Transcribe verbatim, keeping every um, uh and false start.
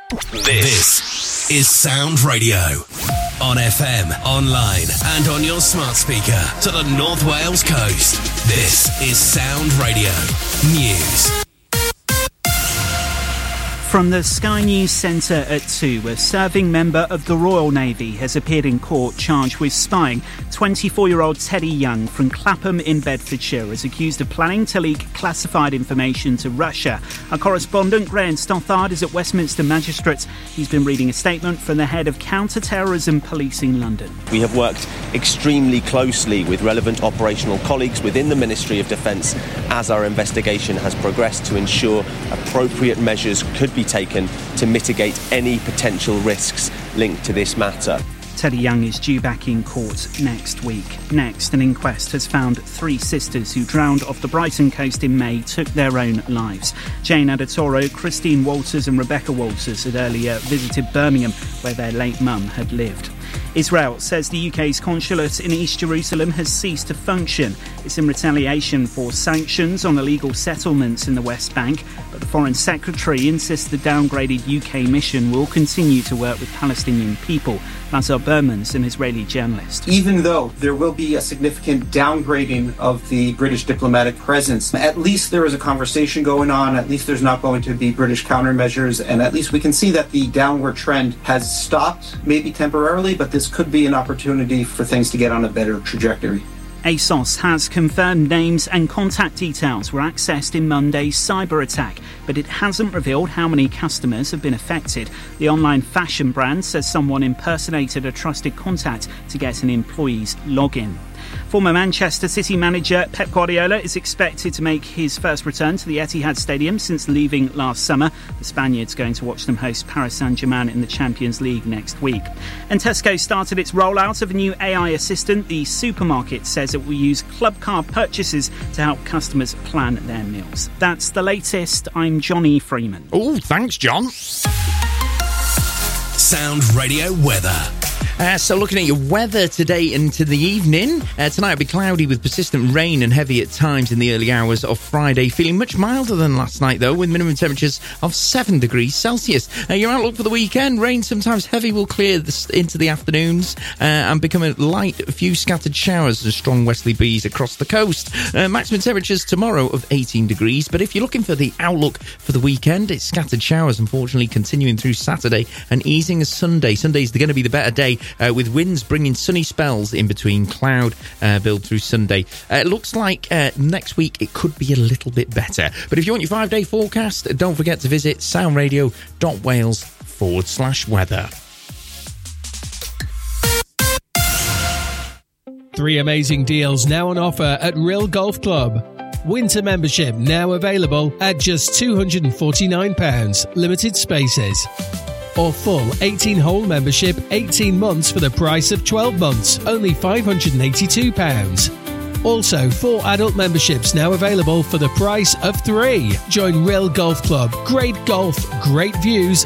This is Sound Radio. On F M, online, and on your smart speaker to the North Wales coast. This is Sound Radio News. From the Sky News Centre at two, a serving member of the Royal Navy has appeared in court charged with spying. twenty-four-year-old Teddy Young from Clapham in Bedfordshire is accused of planning to leak classified information to Russia. Our correspondent Graham Stothard is at Westminster Magistrates. He's been reading a statement from the head of counter-terrorism policing London. We have worked extremely closely with relevant operational colleagues within the Ministry of Defence as our investigation has progressed to ensure appropriate measures could be taken to mitigate any potential risks linked to this matter. Teddy Young is due back in court next week. Next, an inquest has found three sisters who drowned off the Brighton coast in May took their own lives. Jane Adatoro, Christine Walters and Rebecca Walters had earlier visited Birmingham, where their late mum had lived. Israel says the U K's consulate in East Jerusalem has ceased to function. It's in retaliation for sanctions on illegal settlements in the West Bank, but the Foreign Secretary insists the downgraded U K mission will continue to work with Palestinian people. Lazar Berman's an Israeli journalist. Even though there will be a significant downgrading of the British diplomatic presence, at least there is a conversation going on, at least there's not going to be British countermeasures, and at least we can see that the downward trend has stopped, maybe temporarily, but this could be an opportunity for things to get on a better trajectory. ASOS has confirmed names and contact details were accessed in Monday's cyber attack, but it hasn't revealed how many customers have been affected. The online fashion brand says someone impersonated a trusted contact to get an employee's login. Former Manchester City manager Pep Guardiola is expected to make his first return to the Etihad Stadium since leaving last summer. The Spaniard's going to watch them host Paris Saint-Germain in the Champions League next week. And Tesco started its rollout of a new A I assistant. The supermarket says it will use club card purchases to help customers plan their meals. That's the latest. I'm Johnny Freeman. Oh, thanks, John. Sound Radio weather. Uh, so looking at your weather today into the evening, uh, tonight will be cloudy with persistent rain and heavy at times in the early hours of Friday. Feeling much milder than last night, though, with minimum temperatures of seven degrees Celsius. Uh, your outlook for the weekend, rain sometimes heavy will clear this, into the afternoons uh, and become a light few scattered showers and strong westerly breeze across the coast. Uh, maximum temperatures tomorrow of eighteen degrees. But if you're looking for the outlook for the weekend, it's scattered showers, unfortunately, continuing through Saturday and easing as Sunday. Sunday's going to be the better day. Uh, with winds bringing sunny spells in between cloud uh, build through Sunday. Uh, it looks like uh, next week it could be a little bit better. But if you want your five-day forecast, don't forget to visit soundradio.wales forward slash weather. Three amazing deals now on offer at Rill Golf Club. Winter membership now available at just two hundred forty-nine pounds, limited spaces. Or full eighteen-hole membership, eighteen months for the price of twelve months, only five hundred eighty-two pounds. Also, four adult memberships now available for the price of three. Join Rill Golf Club. Great golf, great views